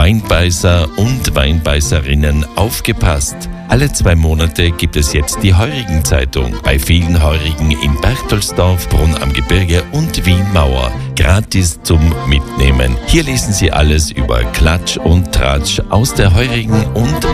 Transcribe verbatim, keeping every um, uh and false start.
Weinbeißer und Weinbeißerinnen, aufgepasst! Alle zwei Monate gibt es jetzt die Heurigen-Zeitung. Bei vielen Heurigen in Berchtoldsdorf, Brunn am Gebirge und Wien-Mauer. Gratis zum Mitnehmen. Hier lesen Sie alles über Klatsch und Tratsch aus der Heurigen- und